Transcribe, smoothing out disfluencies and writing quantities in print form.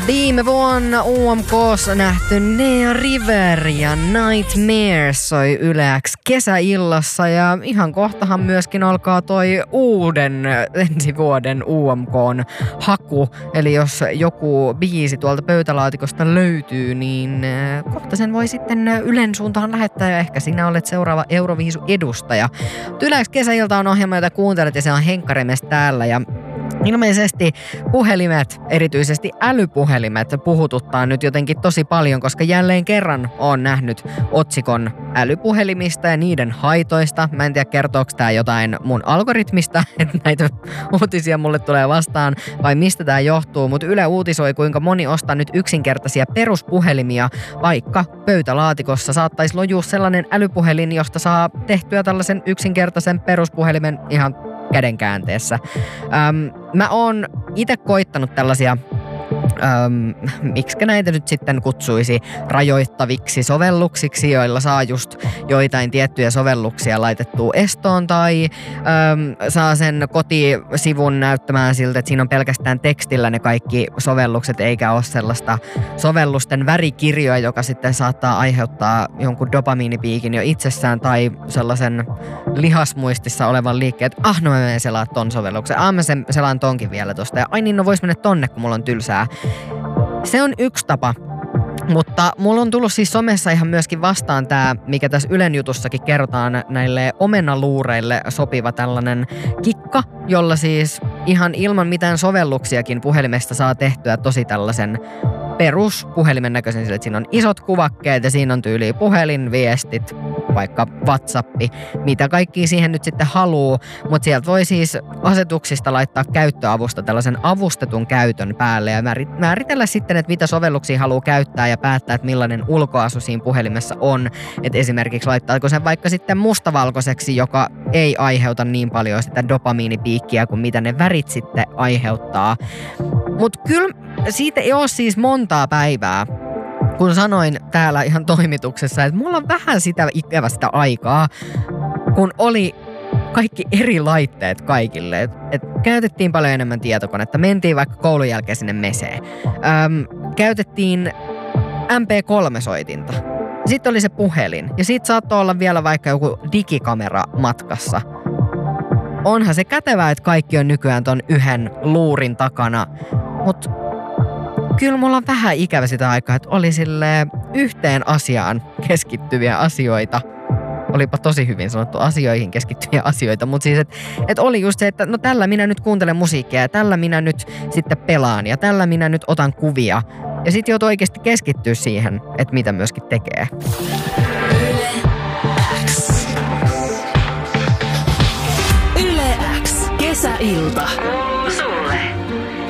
Viime vuonna UMK:ssa nähty Nea River ja Nightmares soi Yle X kesäillassa ja ihan kohtahan myöskin alkaa toi uuden ensi vuoden UMK:n haku. Eli jos joku biisi tuolta pöytälaatikosta löytyy, niin kohta sen voi sitten Ylen suuntaan lähettää ja ehkä sinä olet seuraava Euroviisu-edustaja. Yle X kesäilta on ohjelma, jota kuuntelet ja se on Henkka Remes täällä ja ilmeisesti puhelimet, erityisesti älypuhelimet, puhututtaa nyt jotenkin tosi paljon, koska jälleen kerran olen nähnyt otsikon älypuhelimista ja niiden haitoista. Mä en tiedä, kertooko tää jotain mun algoritmista, että näitä uutisia mulle tulee vastaan, vai mistä tää johtuu, mutta Yle uutisoi, kuinka moni ostaa nyt yksinkertaisia peruspuhelimia, vaikka pöytälaatikossa saattaisi lojua sellainen älypuhelin, josta saa tehtyä tällaisen yksinkertaisen peruspuhelimen ihan kädenkäänteessä. Mä oon itse koittanut tällaisia, miksikä näitä nyt sitten kutsuisi, rajoittaviksi sovelluksiksi, joilla saa just joitain tiettyjä sovelluksia laitettua estoon tai saa sen kotisivun näyttämään siltä, että siinä on pelkästään tekstillä ne kaikki sovellukset, eikä ole sellaista sovellusten värikirjoa, joka sitten saattaa aiheuttaa jonkun dopamiinipiikin jo itsessään tai sellaisen lihasmuistissa olevan liikkeen, että no mä menen selaa ton sovelluksen, mä selaan tonkin vielä tosta ja ai niin, no vois mennä tonne, kun mulla on tylsää. Se on yksi tapa, mutta mulla on tullut siis somessa ihan myöskin vastaan tää, mikä tässä Ylen jutussakin kerrotaan, näille omenaluureille sopiva tällainen kikka, jolla siis ihan ilman mitään sovelluksiakin puhelimesta saa tehtyä tosi tällaisen peruspuhelimen näköisen sille, että siinä on isot kuvakkeet ja siinä on tyyliin puhelinviestit, vaikka WhatsAppi, mitä kaikki siihen nyt sitten haluu, mutta sieltä voi siis asetuksista laittaa käyttöavusta tällaisen avustetun käytön päälle ja määritellä sitten, että mitä sovelluksia haluaa käyttää ja päättää, että millainen ulkoasu siinä puhelimessa on. Että esimerkiksi laittaako sen vaikka sitten mustavalkoiseksi, joka ei aiheuta niin paljon sitä dopamiinipiikkiä kuin mitä ne värit sitten aiheuttaa. Mutta kyllä siitä ei ole siis montaa päivää, kun sanoin täällä ihan toimituksessa, että mulla on vähän sitä ikävästä aikaa, kun oli kaikki eri laitteet kaikille. Et käytettiin paljon enemmän tietokonetta, mentiin vaikka koulun jälkeen sinne meseen. Käytettiin MP3-soitinta. Sitten oli se puhelin ja sitten saattoi olla vielä vaikka joku digikamera matkassa. Onhan se kätevää, että kaikki on nykyään ton yhden luurin takana, mutta kyllä mulla on vähän ikävä sitä aikaa, että oli silleen yhteen asiaan keskittyviä asioita. Olipa tosi hyvin sanottu, asioihin keskittyviä asioita, mutta siis, että oli just se, että no tällä minä nyt kuuntelen musiikkia ja tällä minä nyt sitten pelaan ja tällä minä nyt otan kuvia. Ja sitten joutuu oikeasti keskittyä siihen, että mitä myöskin tekee. Yle X. Kesäilta. Sulle.